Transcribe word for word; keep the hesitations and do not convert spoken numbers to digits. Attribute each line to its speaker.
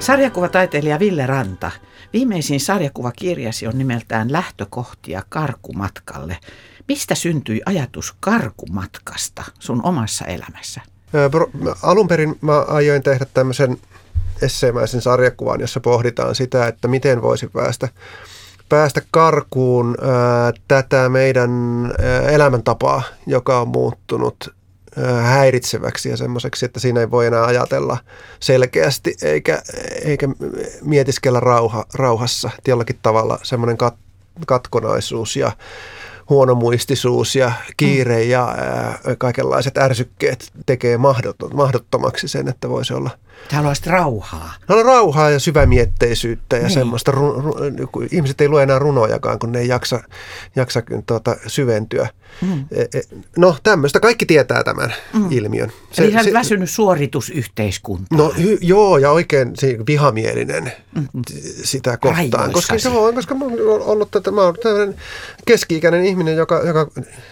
Speaker 1: Sarjakuvataiteilija Ville Ranta, viimeisin sarjakuvakirjasi on nimeltään Lähtökohtia karkumatkalle. Mistä syntyi ajatus karkumatkasta sun omassa elämässä?
Speaker 2: Alun perin mä aioin tehdä tämmöisen esseemäisen sarjakuvan, jossa pohditaan sitä, että miten voisi päästä, päästä karkuun ää, tätä meidän ää, elämäntapaa, joka on muuttunut häiritseväksi ja semmoiseksi, että siinä ei voi enää ajatella selkeästi eikä, eikä mietiskellä rauha, rauhassa. Jollakin tavalla semmoinen kat, katkonaisuus ja huonomuistisuus ja kiire ja ää, kaikenlaiset ärsykkeet tekee mahdottomaksi sen, että voisi olla.
Speaker 1: Sä haluaisit rauhaa.
Speaker 2: No, rauhaa ja syvämietteisyyttä ja
Speaker 1: niin.
Speaker 2: semmoista. Ru, ru, ihmiset ei lue enää runojakaan, kun ne ei jaksa, jaksa tuota, syventyä. Mm. No tämmöistä. Kaikki tietää tämän mm. ilmiön.
Speaker 1: Se, Eli sä olet väsynyt suoritusyhteiskuntaan.
Speaker 2: No hy, joo, ja oikein vihamielinen mm. sitä kohtaan. Koska, joo, koska mä oon ollut tätä, mä oon keski-ikäinen ihminen, joka, joka